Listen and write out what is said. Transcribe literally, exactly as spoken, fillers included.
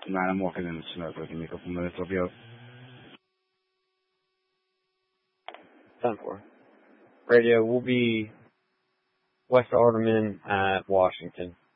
Man, I'm walking in the snow. Give me a couple minutes. I'll be out. ten four. Radio, we'll be West Alderman at Washington.